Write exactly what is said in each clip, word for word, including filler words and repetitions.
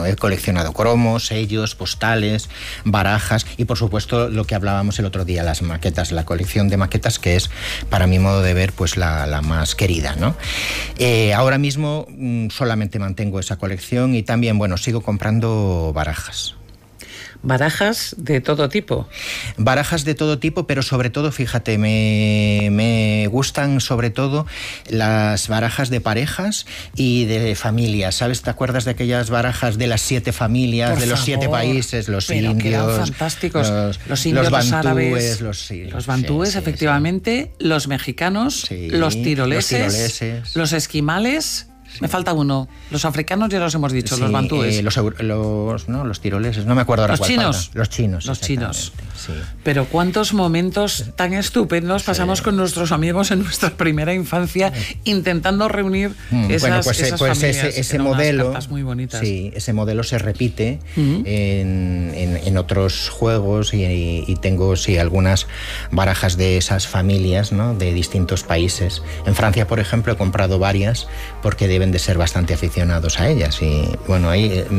he coleccionado cromos, sellos, postales, barajas y por supuesto lo que hablábamos el otro día, las maquetas, la colección de maquetas, que es, para mi modo de ver, pues la, la más querida, ¿no? Eh, ahora mismo mmm, solamente mantengo esa colección y también, bueno, sigo comprando barajas. ¿Barajas de todo tipo? Barajas de todo tipo, pero sobre todo, fíjate, me, me gustan sobre todo las barajas de parejas y de familias, ¿sabes? ¿Te acuerdas de aquellas barajas de las siete familias, Por de los favor, siete países, los pero indios, que eran fantásticos, los, los indios, los bantúes, los árabes, los, sí, los bantúes, sí, sí, efectivamente, sí. Los mexicanos, sí, los tiroleses, los tiroleses, los esquimales. Sí. Me falta uno. Los africanos ya los hemos dicho, sí, los bantúes. Eh, los, los, no, los tiroleses, no me acuerdo ahora los cuál chinos. falta. Los chinos. Los chinos. Sí. Pero cuántos momentos tan estupendos pasamos sí. con nuestros amigos en nuestra primera infancia intentando reunir mm, esas, bueno, pues, esas pues familias. Ese, ese modelo, muy bonitas. Sí, ese modelo se repite uh-huh. en, en, en otros juegos y, y tengo sí algunas barajas de esas familias, ¿no? De distintos países. En Francia, por ejemplo, he comprado varias porque deben de ser bastante aficionados a ellas y bueno, hay, eh,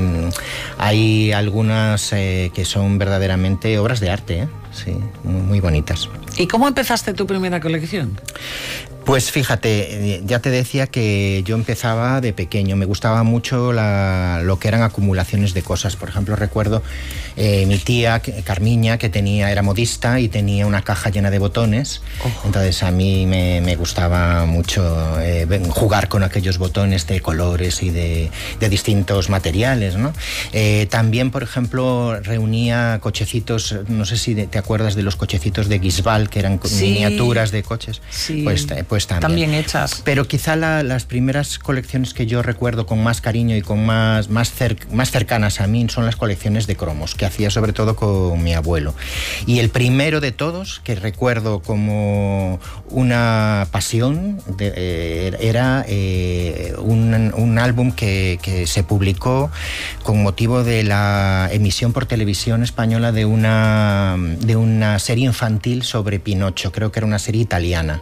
hay algunas eh, que son verdaderamente obras de arte, ¿eh? Sí, muy, muy bonitas. ¿Y cómo empezaste tu primera colección? Pues fíjate, ya te decía que yo empezaba de pequeño, me gustaba mucho la, lo que eran acumulaciones de cosas. Por ejemplo, recuerdo eh, mi tía Carmiña, que tenía, era modista y tenía una caja llena de botones. Oh. Entonces a mí me, me gustaba mucho eh, jugar con aquellos botones de colores y de, de distintos materiales, ¿no? Eh, también, por ejemplo, reunía cochecitos, no sé si te acuerdas de los cochecitos de Guisbal, que eran sí. miniaturas de coches. Sí. Pues, pues también. También hechas. Pero quizá la, las primeras colecciones que yo recuerdo con más cariño y con más, más, cer, más cercanas a mí son las colecciones de cromos, que hacía sobre todo con mi abuelo. Y el primero de todos, que recuerdo como una pasión, de, eh, era eh, un, un álbum que, que se publicó con motivo de la emisión por televisión española de una, de una serie infantil sobre Pinocho, creo que era una serie italiana.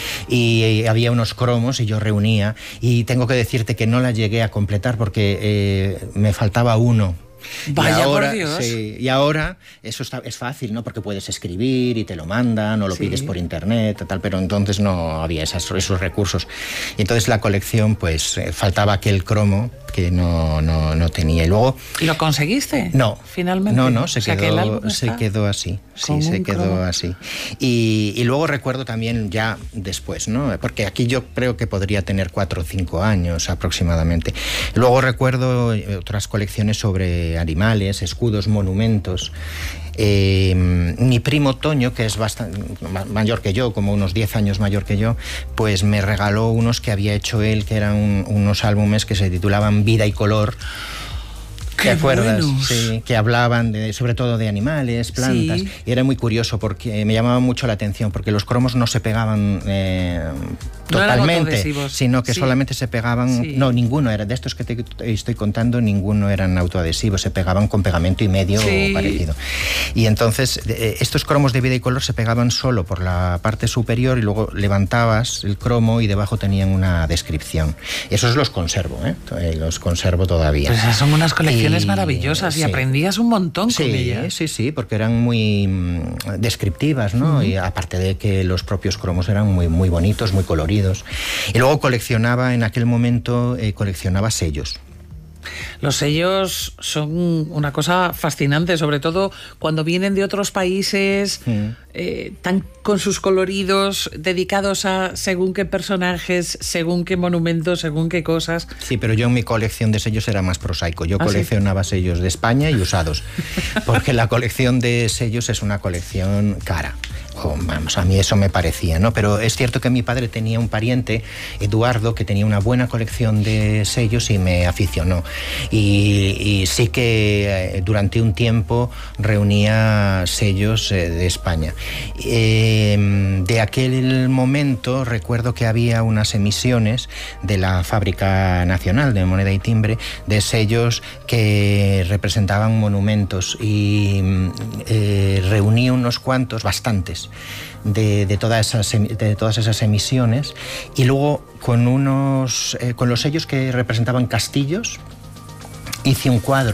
Y había unos cromos y yo reunía y tengo que decirte que no la llegué a completar porque eh, me faltaba uno. Vaya, y ahora, por Dios. Sí, y ahora eso está, es fácil, ¿no? Porque puedes escribir y te lo mandan o lo sí. pides por internet, tal, pero entonces no había esas, esos recursos. Y entonces la colección, pues eh, faltaba aquel cromo que no, no, no tenía. Y luego... ¿Y lo conseguiste? No. Finalmente. No, no, se, o sea, quedó, se quedó así. Sí, se quedó cromo. así. Y, y luego recuerdo también ya después, ¿no? Porque aquí yo creo que podría tener cuatro o cinco años aproximadamente. Luego recuerdo otras colecciones sobre animales, escudos, monumentos. Eh, mi primo Toño, que es bastante mayor que yo, como unos diez años mayor que yo, pues me regaló unos que había hecho él, que eran un, unos álbumes que se titulaban Vida y Color. ¿Te acuerdas? Buenos. Sí, que hablaban de, sobre todo de animales, plantas. Sí. Y era muy curioso porque me llamaba mucho la atención porque los cromos no se pegaban eh, totalmente, no sino que sí. solamente se pegaban... Sí. No, ninguno era. De estos que te estoy contando, ninguno eran autoadhesivos. Se pegaban con pegamento y medio sí. o parecido. Y entonces eh, estos cromos de Vida y Color se pegaban solo por la parte superior y luego levantabas el cromo y debajo tenían una descripción. Esos los conservo, ¿eh? Los conservo todavía. Pues esas son unas colecciones maravillosas y sí. aprendías un montón sí, con ellas. Sí, sí, porque eran muy mmm, descriptivas, ¿no? Uh-huh. Y aparte de que los propios cromos eran muy, muy bonitos, muy coloridos. Y luego coleccionaba, en aquel momento, eh, coleccionaba sellos. Los sellos son una cosa fascinante, sobre todo cuando vienen de otros países, mm. eh, tan con sus coloridos, dedicados a según qué personajes, según qué monumentos, según qué cosas. Sí, pero yo en mi colección de sellos era más prosaico. Yo ¿Ah, coleccionaba sí? sellos de España y usados, porque la colección de sellos es una colección cara. Oh, vamos, a mí eso me parecía, ¿no? Pero es cierto que mi padre tenía un pariente, Eduardo, que tenía una buena colección de sellos y me aficionó. Y, y sí que eh, durante un tiempo reunía sellos eh, de España. Eh, de aquel momento recuerdo que había unas emisiones de la Fábrica Nacional de Moneda y Timbre de sellos que representaban monumentos y eh, reuní unos cuantos, bastantes. De, de, todas esas, de todas esas emisiones y luego con unos eh, con los sellos que representaban castillos hice un cuadro